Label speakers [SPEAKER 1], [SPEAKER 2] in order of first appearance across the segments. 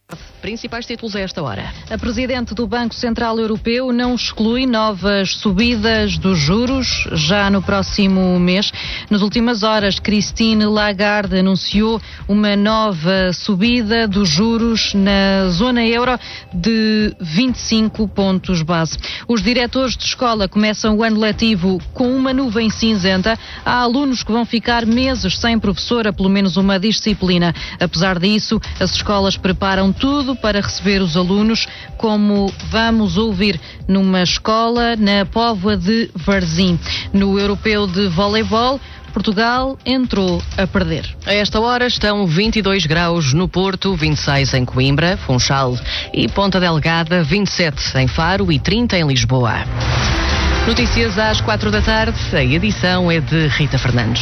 [SPEAKER 1] Principais títulos a esta hora.
[SPEAKER 2] A Presidente do Banco Central Europeu não exclui novas subidas dos juros já no próximo mês. Nas últimas horas, Christine Lagarde anunciou uma nova subida dos juros na zona euro de 25 pontos base. Os diretores de escola começam o ano letivo com uma nuvem cinzenta. Há alunos que vão ficar meses sem professora, pelo menos uma disciplina. Apesar disso, as escolas preparam tudo para receber os alunos, como vamos ouvir numa escola na Póvoa de Varzim. No Europeu de Voleibol, Portugal entrou a perder.
[SPEAKER 1] A esta hora estão 22 graus no Porto, 26 em Coimbra, Funchal e Ponta Delgada, 27 em Faro e 30 em Lisboa. Notícias às 4 da tarde, a edição é de Rita Fernandes.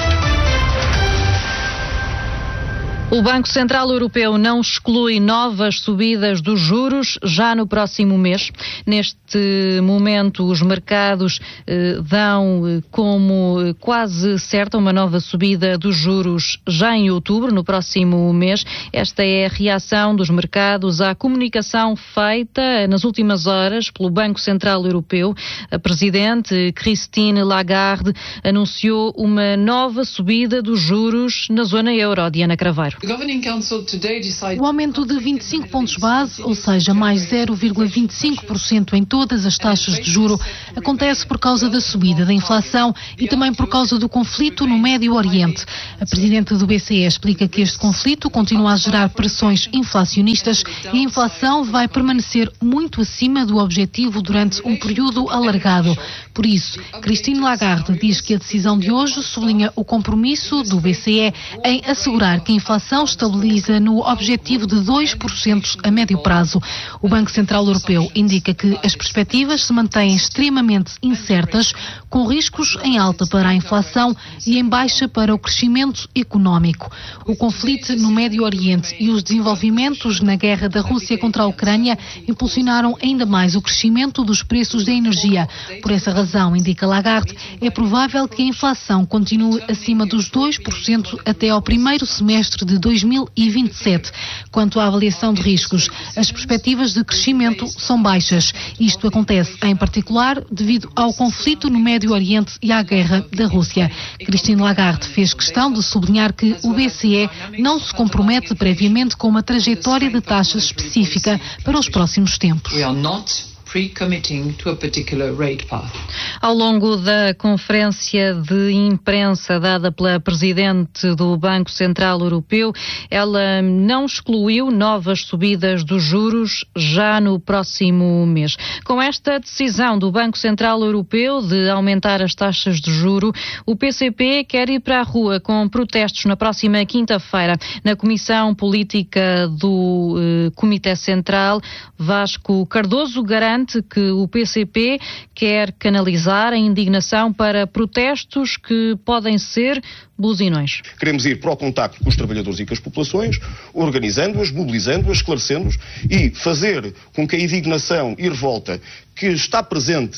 [SPEAKER 2] O Banco Central Europeu não exclui novas subidas dos juros já no próximo mês. Neste momento, os mercados dão como quase certa uma nova subida dos juros já em outubro, no próximo mês. Esta é a reação dos mercados à comunicação feita nas últimas horas pelo Banco Central Europeu. A Presidente Christine Lagarde anunciou uma nova subida dos juros na zona euro. Diana Craveiro.
[SPEAKER 3] O aumento de 25 pontos base, ou seja, mais 0,25% em todas as taxas de juro, acontece por causa da subida da inflação e também por causa do conflito no Médio Oriente. A Presidente do BCE explica que este conflito continua a gerar pressões inflacionistas e a inflação vai permanecer muito acima do objetivo durante um período alargado. Por isso, Christine Lagarde diz que a decisão de hoje sublinha o compromisso do BCE em assegurar que a inflação estabiliza no objetivo de 2% a médio prazo. O Banco Central Europeu indica que as perspectivas se mantêm extremamente incertas, com riscos em alta para a inflação e em baixa para o crescimento económico. O conflito no Médio Oriente e os desenvolvimentos na guerra da Rússia contra a Ucrânia impulsionaram ainda mais o crescimento dos preços da energia. Por essa razão, indica Lagarde, é provável que a inflação continue acima dos 2% até ao primeiro semestre de 2027. Quanto à avaliação de riscos, as perspectivas de crescimento são baixas. Isto acontece, em particular, devido ao conflito no Médio Oriente e à guerra da Rússia. Christine Lagarde fez questão de sublinhar que o BCE não se compromete previamente com uma trajetória de taxas específica para os próximos tempos.
[SPEAKER 2] Ao longo da conferência de imprensa dada pela Presidente do Banco Central Europeu, ela não excluiu novas subidas dos juros já no próximo mês. Com esta decisão do Banco Central Europeu de aumentar as taxas de juro, o PCP quer ir para a rua com protestos na próxima quinta-feira. Na Comissão Política do Comitê Central, Vasco Cardoso garante que o PCP quer canalizar a indignação para protestos que podem ser buzinões.
[SPEAKER 4] Queremos ir para o contacto com os trabalhadores e com as populações, organizando-as, mobilizando-as, esclarecendo-as e fazer com que a indignação e revolta que está presente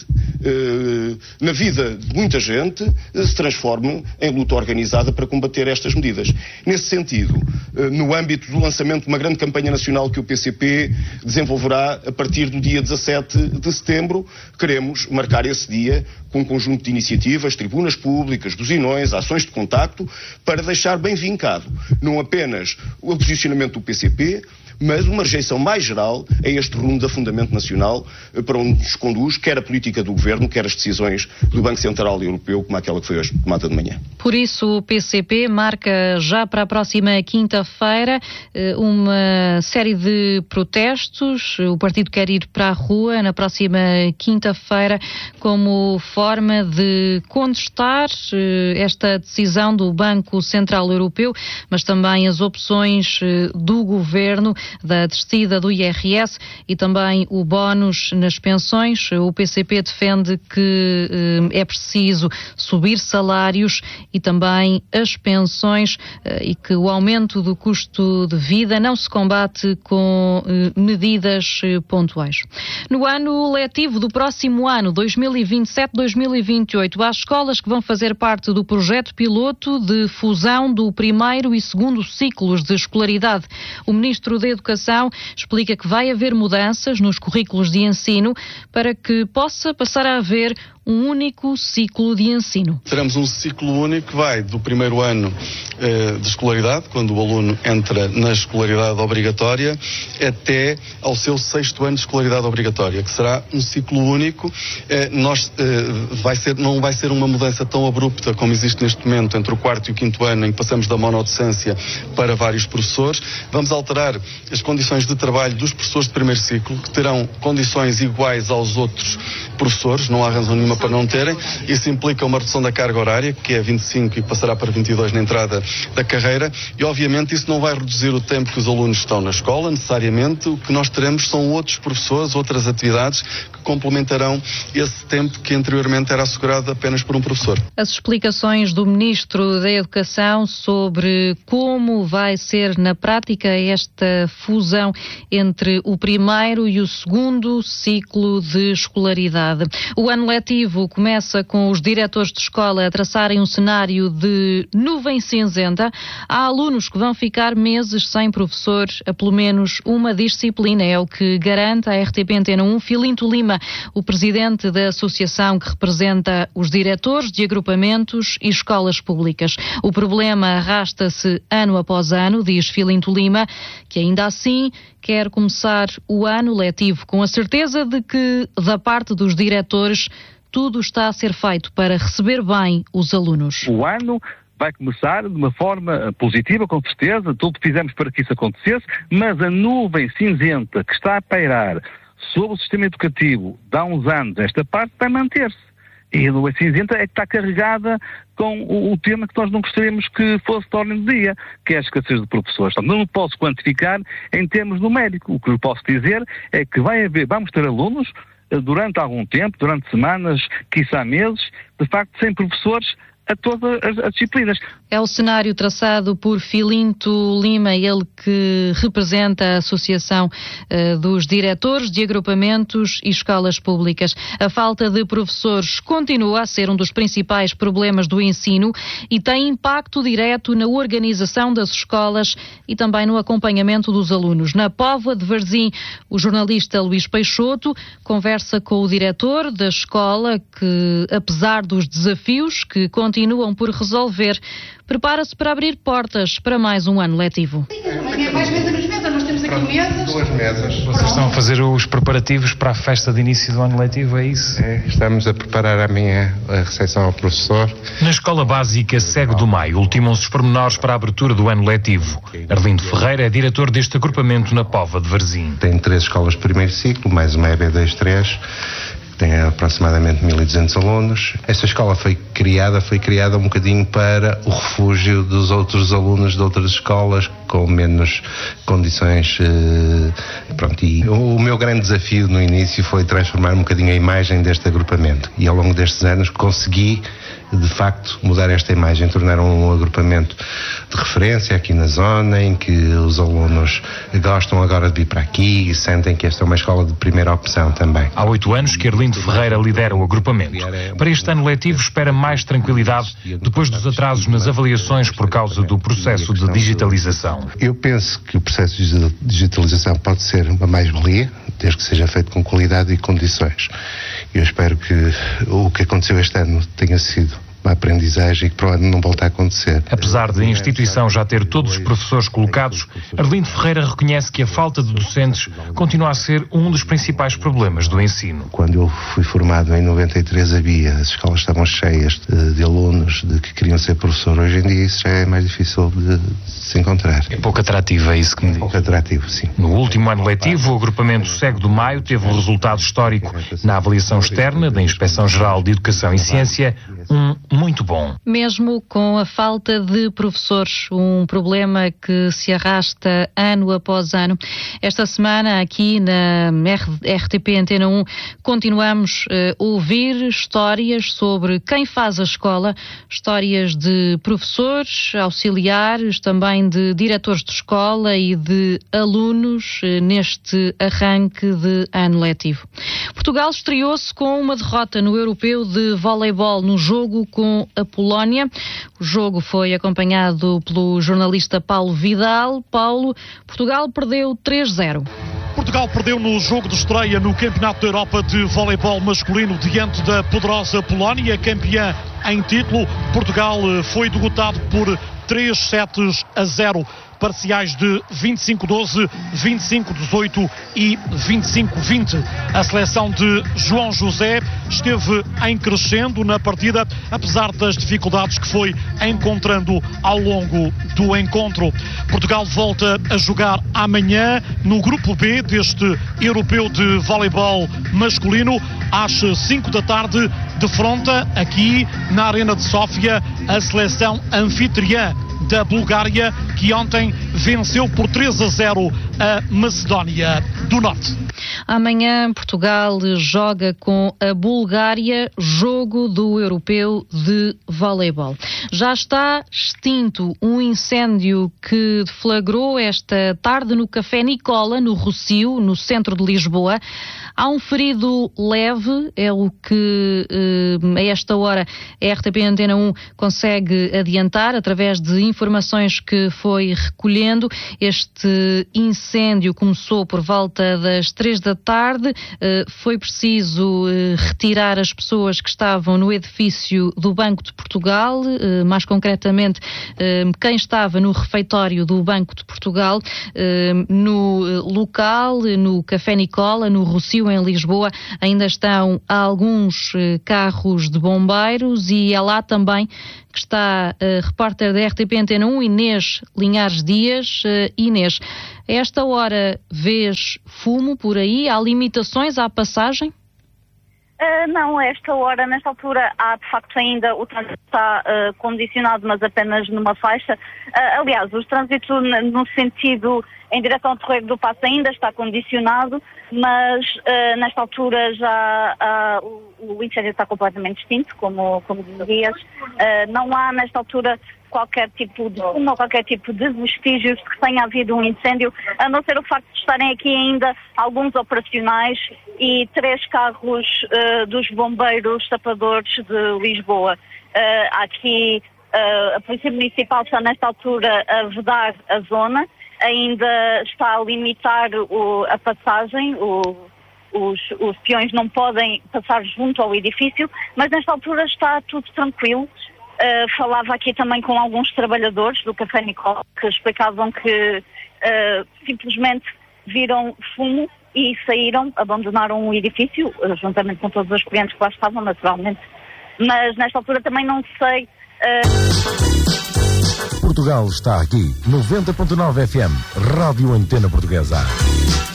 [SPEAKER 4] na vida de muita gente se transforme em luta organizada para combater estas medidas. Nesse sentido, no âmbito do lançamento de uma grande campanha nacional que o PCP desenvolverá a partir do dia 17 de setembro, queremos marcar esse dia com um conjunto de iniciativas, tribunas públicas, buzinões, ações de contacto, para deixar bem vincado não apenas o posicionamento do PCP, mas uma rejeição mais geral a este rumo de afundamento nacional para onde nos conduz quer a política do Governo, quer as decisões do Banco Central Europeu, como aquela que foi hoje tomada de manhã.
[SPEAKER 2] Por isso o PCP marca já para a próxima quinta-feira uma série de protestos. O partido quer ir para a rua na próxima quinta-feira como forma de contestar esta decisão do Banco Central Europeu, mas também as opções do Governo da descida do IRS e também o bónus nas pensões. O PCP defende que é preciso subir salários e também as pensões e que o aumento do custo de vida não se combate com medidas pontuais. No ano letivo do próximo ano, 2027-2028, há escolas que vão fazer parte do projeto piloto de fusão do primeiro e segundo ciclos de escolaridade. O Ministro da Educação explica que vai haver mudanças nos currículos de ensino para que possa passar a haver um único ciclo de ensino.
[SPEAKER 5] Teremos um ciclo único que vai do primeiro ano de escolaridade, quando o aluno entra na escolaridade obrigatória, até ao seu 6º ano de escolaridade obrigatória, que será um ciclo único. Não vai ser uma mudança tão abrupta como existe neste momento entre o 4º e o 5º ano, em que passamos da monodocência para vários professores. Vamos alterar as condições de trabalho dos professores de primeiro ciclo, que terão condições iguais aos outros professores, não há razão nenhuma para não terem. Isso implica uma redução da carga horária, que é 25 e passará para 22 na entrada da carreira, e obviamente isso não vai reduzir o tempo que os alunos estão na escola, necessariamente. O que nós teremos são outros professores, outras atividades que complementarão esse tempo que anteriormente era assegurado apenas por um professor.
[SPEAKER 2] As explicações do Ministro da Educação sobre como vai ser na prática esta fusão entre o primeiro e o segundo ciclo de escolaridade. O ano letivo começa com os diretores de escola a traçarem um cenário de nuvem cinzenta. Há alunos que vão ficar meses sem professor a pelo menos uma disciplina. É o que garante a RTP Antena 1 Filinto Lima, o presidente da associação que representa os diretores de agrupamentos e escolas públicas. O problema arrasta-se ano após ano, diz Filinto Lima, que ainda assim quer começar o ano letivo com a certeza de que, da parte dos diretores, tudo está a ser feito para receber bem os alunos.
[SPEAKER 6] O ano vai começar de uma forma positiva, com certeza, tudo fizemos para que isso acontecesse, mas a nuvem cinzenta que está a pairar sobre o sistema educativo de há uns anos, esta parte vai manter-se. E a nuvem cinzenta é que está carregada com o tema que nós não gostaríamos que fosse de ordem do dia, que é a escassez de professores. Não posso quantificar em termos numéricos. O que eu posso dizer é que vamos ter alunos durante algum tempo, durante semanas, quiçá meses, de facto sem professores a todas as disciplinas.
[SPEAKER 2] É o cenário traçado por Filinto Lima, ele que representa a Associação dos Diretores de Agrupamentos e Escolas Públicas. A falta de professores continua a ser um dos principais problemas do ensino e tem impacto direto na organização das escolas e também no acompanhamento dos alunos. Na Póvoa de Varzim, o jornalista Luís Peixoto conversa com o diretor da escola que, apesar dos desafios que continuam por resolver, prepara-se para abrir portas para mais um ano letivo.
[SPEAKER 7] Mais mesa nos mesas, nós temos aqui mesas.
[SPEAKER 8] 2 mesas.
[SPEAKER 7] Vocês
[SPEAKER 8] estão a fazer os preparativos para a festa de início do ano letivo, é isso?
[SPEAKER 9] Estamos a preparar a recepção ao professor.
[SPEAKER 8] Na Escola Básica Cego do Maio, ultimam-se os pormenores para a abertura do ano letivo. Arlindo Ferreira é diretor deste agrupamento na Póvoa de Varzim.
[SPEAKER 9] Tem 3 escolas de primeiro ciclo, mais uma EB23, tem aproximadamente 1.200 alunos. Esta escola foi criada um bocadinho para o refúgio dos outros alunos de outras escolas com menos condições. E o meu grande desafio no início foi transformar um bocadinho a imagem deste agrupamento. E ao longo destes anos consegui, de facto, mudar esta imagem, tornar um agrupamento de referência aqui na zona, em que os alunos gostam agora de vir para aqui e sentem que esta é uma escola de primeira opção também.
[SPEAKER 8] Há 8 anos que Arlindo Ferreira lidera o agrupamento. Para este ano letivo espera mais tranquilidade depois dos atrasos nas avaliações por causa do processo de digitalização.
[SPEAKER 9] Eu penso que o processo de digitalização pode ser uma mais-valia, desde que seja feito com qualidade e condições. Eu espero que o que aconteceu este ano tenha sido uma aprendizagem e que provavelmente não volta a acontecer.
[SPEAKER 8] Apesar de a instituição já ter todos os professores colocados, Arlindo Ferreira reconhece que a falta de docentes continua a ser um dos principais problemas do ensino.
[SPEAKER 9] Quando eu fui formado em 93 as escolas estavam cheias de alunos que queriam ser professor. Hoje em dia isso já é mais difícil de se encontrar.
[SPEAKER 8] É pouco atrativo, é isso que me diz?
[SPEAKER 9] Pouco atrativo, sim.
[SPEAKER 8] No último ano letivo, o agrupamento Cego do Maio teve um resultado histórico na avaliação externa da Inspeção-Geral de Educação e Ciência, muito bom.
[SPEAKER 2] Mesmo com a falta de professores, um problema que se arrasta ano após ano. Esta semana, aqui na RTP Antena 1, continuamos a ouvir histórias sobre quem faz a escola, histórias de professores, auxiliares, também de diretores de escola e de alunos neste arranque de ano letivo. Portugal estreou-se com uma derrota no Europeu de Voleibol no jogo jogo com a Polónia. O jogo foi acompanhado pelo jornalista Paulo Vidal. Paulo, Portugal perdeu 3-0.
[SPEAKER 10] Portugal perdeu no jogo de estreia no Campeonato da Europa de Voleibol Masculino diante da poderosa Polónia, campeã em título. Portugal foi derrotado por 3-0, parciais de 25-12, 25-18 e 25-20. A seleção de João José esteve em crescendo na partida, apesar das dificuldades que foi encontrando ao longo do encontro. Portugal volta a jogar amanhã no grupo B deste Europeu de Voleibol Masculino, às 5 da tarde, defronta aqui na Arena de Sófia a seleção anfitriã da Bulgária, que ontem venceu por 3-0 a Macedónia do Norte.
[SPEAKER 2] Amanhã Portugal joga com a Bulgária, jogo do Europeu de Voleibol. Já está extinto um incêndio que deflagrou esta tarde no Café Nicola, no Rossio, no centro de Lisboa. Há um ferido leve, é o que a esta hora a RTP Antena 1 consegue adiantar através de informações que foi recolhendo. Este incêndio começou por volta das 3 da tarde. Foi preciso retirar as pessoas que estavam no edifício do Banco de Portugal, mais concretamente quem estava no refeitório do Banco de Portugal, no local, no Café Nicola, no Rossio, em Lisboa. Ainda estão alguns carros de bombeiros e é lá também que está a repórter da RTP Antena 1, Inês Linhares Dias. Inês, a esta hora vês fumo por aí? Há limitações à passagem?
[SPEAKER 11] Não, a esta hora, nesta altura, há de facto ainda, o trânsito está condicionado, mas apenas numa faixa. Aliás, o trânsito no sentido em direção ao Terreiro do Paço ainda está condicionado, mas nesta altura já o incêndio está completamente extinto, como dizias. Não há nesta altura qualquer tipo de fumo ou qualquer tipo de vestígios de que tenha havido um incêndio, a não ser o facto de estarem aqui ainda alguns operacionais e 3 carros dos bombeiros tapadores de Lisboa. Aqui a Polícia Municipal está nesta altura a vedar a zona, ainda está a limitar a passagem, os peões não podem passar junto ao edifício, mas nesta altura está tudo tranquilo. Falava aqui também com alguns trabalhadores do Café Nicola que explicavam que simplesmente viram fumo e saíram, abandonaram o edifício, juntamente com todos os clientes que lá estavam, naturalmente. Mas nesta altura também não sei...
[SPEAKER 12] Portugal está aqui, 90.9 FM, Rádio Antena Portuguesa.